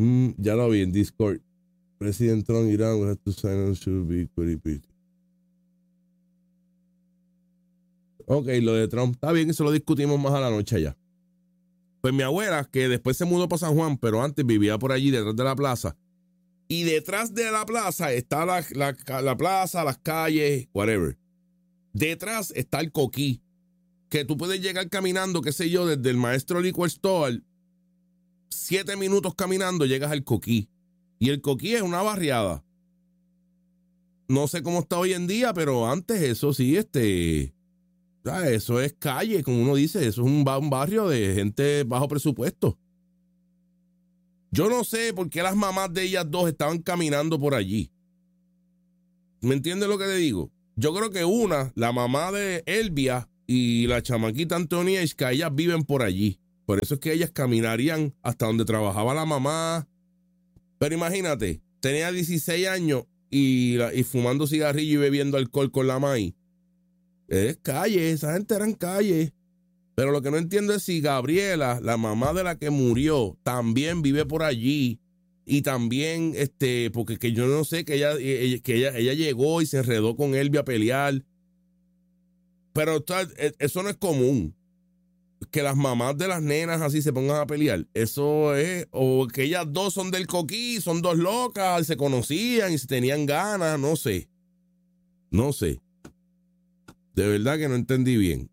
Ya lo vi en Discord. President Trump, Iran, we have to sign should be pretty pretty. Ok, lo de Trump. Está bien, eso lo discutimos más a la noche allá. Pues mi abuela, que después se mudó para San Juan, pero antes vivía por allí detrás de la plaza. Y detrás de la plaza está la plaza, las calles, whatever. Detrás está el Coquí, que tú puedes llegar caminando, qué sé yo, desde el Maestro Liquor Store, 7 minutos caminando llegas al Coquí. Y el Coquí es una barriada. No sé cómo está hoy en día, pero antes eso sí, eso es calle, como uno dice, eso es un barrio de gente bajo presupuesto. Yo no sé por qué las mamás de ellas dos estaban caminando por allí. ¿Me entiendes lo que te digo? Yo creo que la mamá de Elvia y la chamaquita Antonieshka, ellas viven por allí. Por eso es que ellas caminarían hasta donde trabajaba la mamá. Pero imagínate, tenía 16 años y fumando cigarrillo y bebiendo alcohol con la maíz. Es calle, esa gente era en calle. Pero lo que no entiendo es si Gabriela, la mamá de la que murió, también vive por allí. Y también, porque que yo no sé, que ella llegó y se enredó con Elvia a pelear. Pero eso no es común. Que las mamás de las nenas así se pongan a pelear. Eso es, o que ellas dos son del Coquí, son dos locas, se conocían y se tenían ganas, no sé. No sé. De verdad que no entendí bien.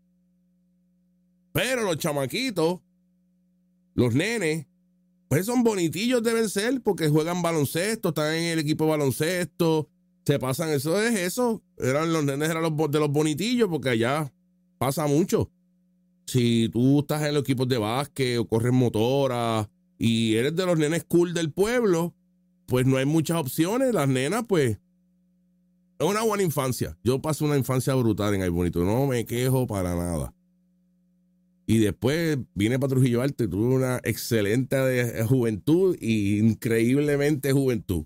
Pero los chamaquitos, los nenes, pues son bonitillos deben ser porque juegan baloncesto, están en el equipo de baloncesto, se pasan, eso. Los nenes eran de los bonitillos porque allá pasa mucho. Si tú estás en los equipos de básquet o corres motora y eres de los nenes cool del pueblo, pues no hay muchas opciones. Las nenas, pues, es una buena infancia. Yo pasé una infancia brutal en Ay Bonito, no me quejo para nada. Y después vine para Trujillo Alto y tuve una excelente juventud y increíblemente juventud.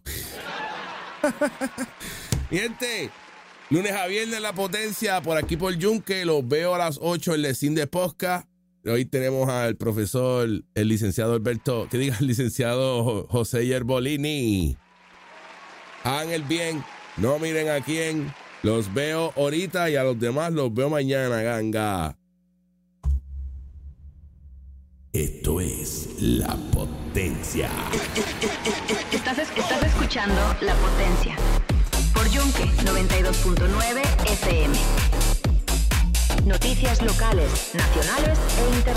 Gente, lunes a viernes La Potencia, por aquí por Yunque. Los veo a las 8 en Lecín de Podcast. Hoy tenemos al profesor, el licenciado el licenciado José Yerbolini. Hagan el bien, no miren a quién. Los veo ahorita y a los demás los veo mañana, ganga. Esto es La Potencia. Estás escuchando La Potencia por Yunque 92.9 FM. Noticias locales, nacionales e internacionales.